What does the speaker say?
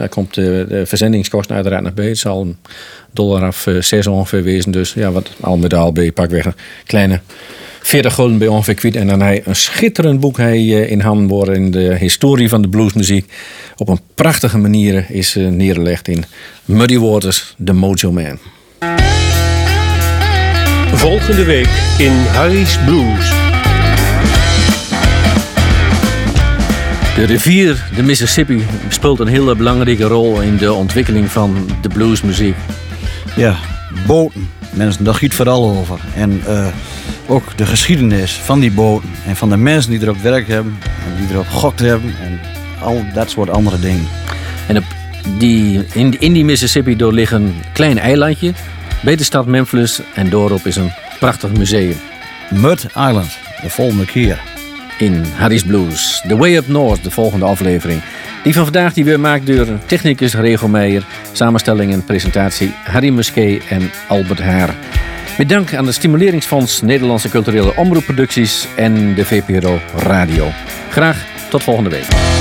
Daar komt de verzendingskosten uiteraard nog bij. Het zal $1 of 6 ongeveer wezen. Dus ja, wat al met al bij pakweg een kleine 40 gulden bij ongeveer kwijt. En dan hij een schitterend boek in handen worden in de historie van de bluesmuziek. Op een prachtige manier is neergelegd in Muddy Waters, The Mojo Man. Volgende week in Harry's Blues. De rivier, de Mississippi, speelt een hele belangrijke rol in de ontwikkeling van de bluesmuziek. Ja, boten. Mensen, daar gaat vooral over. En ook de geschiedenis van die boten. En van de mensen die erop werk hebben. En die erop gokt hebben. En al dat soort andere dingen. En in die Mississippi door liggen een klein eilandje. Bij de stad Memphis. En doorop is een prachtig museum. Mud Island, de volgende keer. In Harry's Blues. The Way Up North, de volgende aflevering. Die van vandaag die weer maakt door technicus Rego Meijer. Samenstelling en presentatie Harry Musquet en Albert Haar. Met dank aan de Stimuleringsfonds Nederlandse Culturele Omroepproducties en de VPRO Radio. Graag tot volgende week.